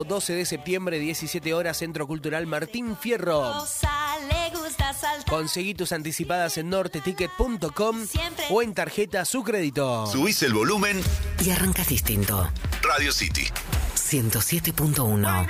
12 de septiembre, 17 horas, Centro Cultural Martín Fierro. Conseguí tus anticipadas en norteticket.com o en tarjeta Su Crédito. Subís el volumen y arrancas distinto. Radio City 107.1.